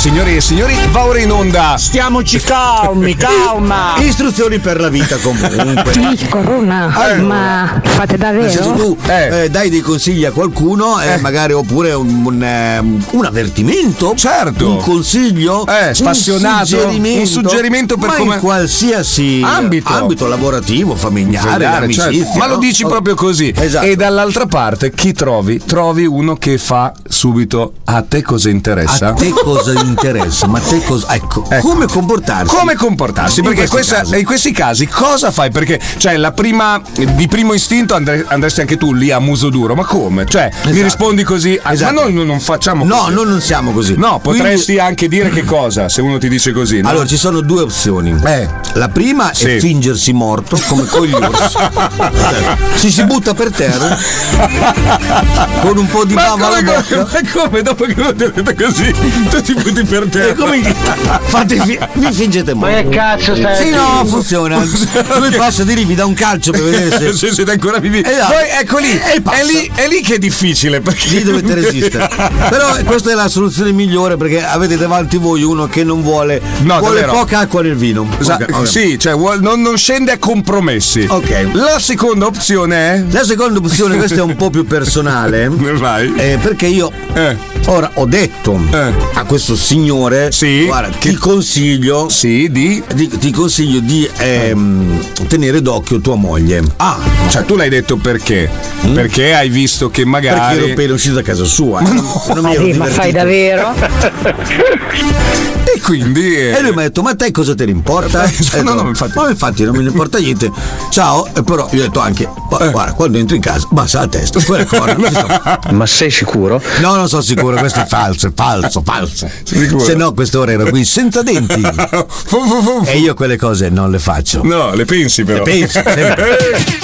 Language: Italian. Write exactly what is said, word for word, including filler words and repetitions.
Signori e signori, va ora in onda. Stiamoci calmi, calma. Istruzioni per la vita comunque. Sì, Corona, eh, ma fate davvero? Nel senso, tu Eh. eh, dai dei consigli a qualcuno, eh, Eh. magari oppure un, un, eh, un avvertimento, Certo. un consiglio, Eh, spassionato, un suggerimento, un suggerimento per ma come- in qualsiasi Ambito. ambito lavorativo, familiare, Familiare, amicizia, certo. Ma lo no? dici Oh. proprio così. Esatto. E dall'altra parte chi trovi? Trovi uno che fa subito a te cosa interessa? A te cosa interessa? Ma a te cosa. Ecco, Ecco. come comportarsi? Come comportarsi? In Perché questi questa- casi. in questi casi cosa fai? Perché cioè la prima di primo istinto andre- andresti anche tu lì a muso duro, ma come? Cioè mi Esatto. rispondi così, ah, Esatto. ma noi non- non facciamo No, così. noi non siamo così. No, potresti Quindi- anche dire che cosa se uno ti dice così, no? Allora, ci sono due opzioni. Eh. La prima Sì. è fingersi morto, come con gli orsi. Cioè, si si butta per terra con un po' di ma bava alla come, bocca. come, ma come dopo che lo ti ho detto così tu ti butti per E terra? come fate fi- vi fingete morto. Ma che cazzo stai Sì, dicendo? no, funziona. Lui passa di lì, vi dà un calcio per vedere se. se siete ancora vivi. Esatto. Poi ecco lì, E passa. è lì, è lì che è difficile perché Lì dovete resistere. Però questa è la soluzione migliore perché avete davanti voi uno che non vuole. No, vuole davvero. poca acqua nel vino. Esa- Ok, ok. Sì, cioè vuol- non, non scende a compromessi. Ok. La seconda opzione è. La seconda opzione, questa è un po' più personale. Vai. Eh, perché io Eh. ora ho detto Eh. a questo signore, Sì. guarda, ti consiglio, Sì, di. di- ti consiglio di ehm, tenere d'occhio tua moglie. Ah, cioè tu l'hai detto perché? Perché hai visto che Perché magari. ero appena uscito da casa sua. eh. Non Ma mi ero sì, ma fai divertito. davvero? E quindi. eh, E lui mi ha detto, ma a te cosa te ne importa? Eh, Ho detto, no, no, infatti. "No, infatti non me ne importa niente. Ciao, e però gli ho detto anche, "Gua- guarda, quando entri in casa, basta la testa, quella cosa. non ci sto". Ma sei sicuro? No, non sono sicuro, questo è falso, è falso, falso. Sicuro? Se no, quest'ora ero qui senza denti. Fu, fu, fu, fu. E io quelle cose non le faccio. No, le pensi però. Le penso, sempre.